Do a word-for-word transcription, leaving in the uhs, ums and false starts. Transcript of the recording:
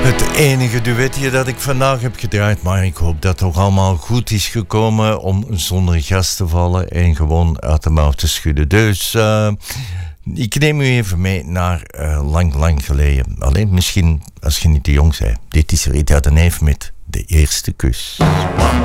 Het enige duetje dat ik vandaag heb gedraaid, maar ik hoop dat het toch allemaal goed is gekomen om zonder gas te vallen en gewoon uit de mouw te schudden. Dus uh, ik neem u even mee naar uh, lang, lang geleden. Alleen misschien als je niet te jong bent. Dit is Rita de Neef met De Eerste Kus.